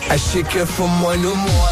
Asyik ke moi no moi.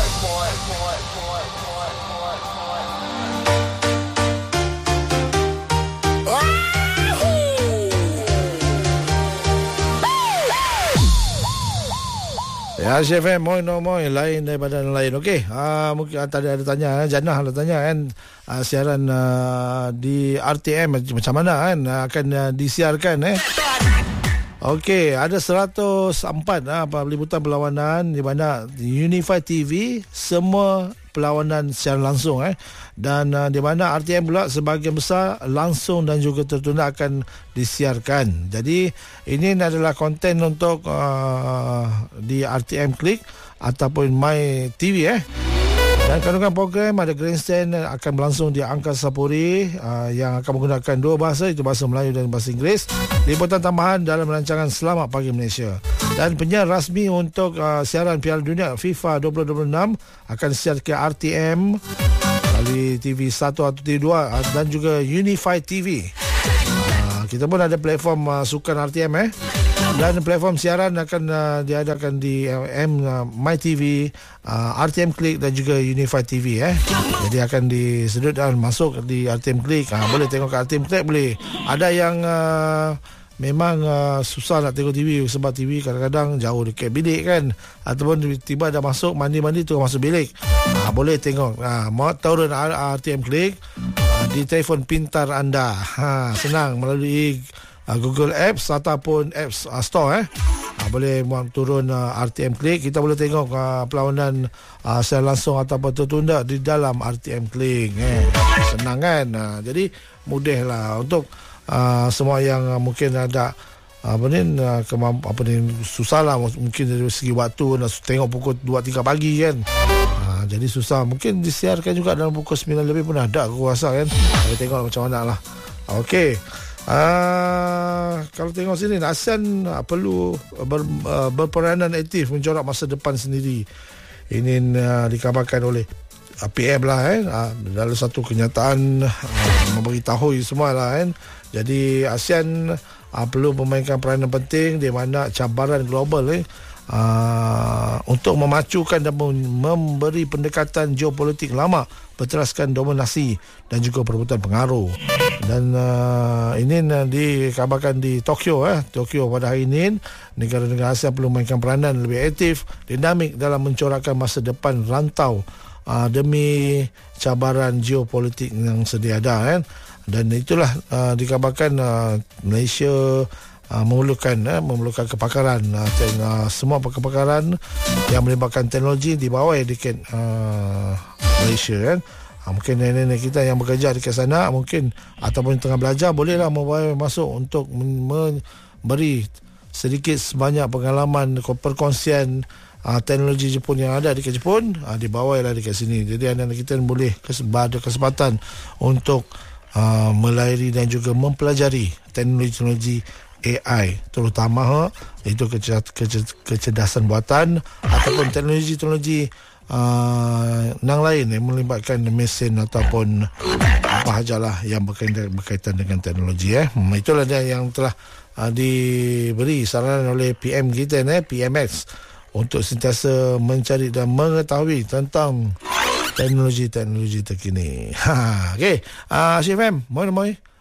Ya, CFM moi no moi lain daripada yang lain. Okey. Mungkin tadi ada tanya Jannah ada tanya kan siaran di RTM macam mana kan akan disiarkan Okey, ada 104 peliputan perlawanan di mana Unify TV semua perlawanan secara langsung dan di mana RTM pula sebahagian besar langsung dan juga tertunda akan disiarkan. Jadi ini adalah konten untuk di RTM Klik ataupun My TV Dan kandungan program ada Grandstand akan berlangsung di Angkasa Puri yang akan menggunakan dua bahasa, itu bahasa Melayu dan bahasa Inggeris. Liputan tambahan dalam rancangan Selamat Pagi Malaysia. Dan penyiar rasmi untuk siaran Piala Dunia FIFA 2026 akan disiar ke RTM melalui TV 1 atau TV 2 dan juga Unify TV. Kita pun ada platform sukan RTM dan platform siaran akan diadakan di My TV, RTM Klik dan juga Unify TV Jadi akan disedut dan masuk di RTM Klik. Boleh tengok kat RTM Klik boleh. Ada yang memang susah nak tengok TV sebab TV kadang-kadang jauh dekat bilik kan, ataupun tiba-tiba dah masuk mandi-mandi tu masuk bilik. Boleh tengok. Mau tahu RTM Klik di telefon pintar anda. Senang melalui Google Apps ataupun Apps Store boleh turun RTM Klik. Kita boleh tengok perlawanan secara langsung ataupun tertunda di dalam RTM Klik. Senang kan. Jadi mudahlah untuk semua yang mungkin ada susah lah mungkin dari segi waktu nak tengok pukul 2-3 pagi kan. Jadi susah. Mungkin disiarkan juga dalam pukul 9 lebih pun ada aku rasa kan. Kita tengok macam mana lah. Okey. Kalau tengok sini ASEAN perlu berperanan aktif mencorak masa depan sendiri. Ini dikabarkan oleh PM lah dalam satu kenyataan memberitahu semua lah kan. Jadi ASEAN perlu memainkan peranan penting di mana cabaran global untuk memacukan dan memberi pendekatan geopolitik lama berteraskan dominasi dan juga perebutan pengaruh. Dan ini dikabarkan di Tokyo pada hari ini. Negara-negara ASEAN perlu memainkan peranan lebih aktif, dinamik dalam mencorakkan masa depan rantau demi cabaran geopolitik yang sedia ada Dan itulah dikabarkan Malaysia memerlukan kepakaran semua kepakaran yang melibatkan teknologi di bawah dekat Malaysia kan. Mungkin nenek-nenek kita yang bekerja di sana mungkin ataupun tengah belajar bolehlah membawa masuk untuk memberi sedikit sebanyak pengalaman perkongsian teknologi Jepun yang ada di Jepun dibawalah dekat sini. Jadi anak-anak kita boleh ada kesempatan untuk melayari dan juga mempelajari teknologi AI, terutama itu kecerdasan buatan ataupun teknologi yang lain yang melibatkan mesin ataupun apa sajalah yang berkaitan dengan teknologi. Itulah dia yang telah diberi saranan oleh PM kita PMX untuk sentiasa mencari dan mengetahui tentang teknologi terkini. Okey, CFM, moi.